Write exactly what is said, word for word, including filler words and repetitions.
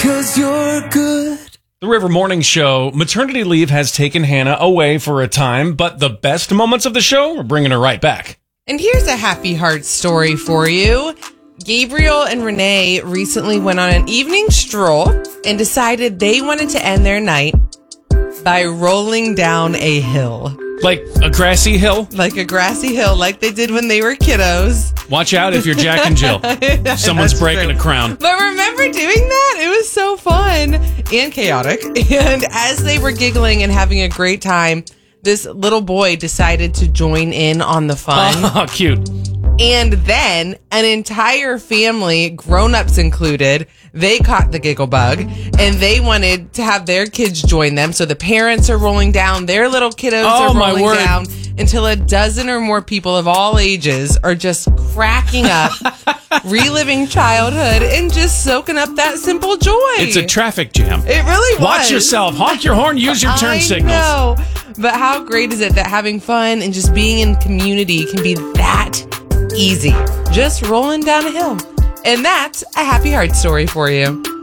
'cause you're good. The River Morning Show, maternity leave has taken Hannah away for a time, but the best moments of the show, we're bringing her right back. And here's a happy heart story for you. Gabriel and Renee recently went on an evening stroll and decided they wanted to end their night by rolling down a hill. Like a grassy hill? Like a grassy hill, like they did when they were kiddos. Watch out if you're Jack and Jill. Someone's That's breaking true. a crown. But remember doing that? It was so fun and chaotic. And as they were giggling and having a great time, this little boy decided to join in on the fun. Oh, cute. And then an entire family, grown-ups included, they caught the giggle bug and they wanted to have their kids join them. So the parents are rolling down, their little kiddos Oh, are my rolling word. down until a dozen or more people of all ages are just cracking up, reliving childhood and just soaking up that simple joy. It's a traffic jam. It really was. Watch yourself. Honk your horn. Use your turn I signals. know. But how great is it that having fun and just being in community can be that easy? Just rolling down a hill. And that's a happy heart story for you.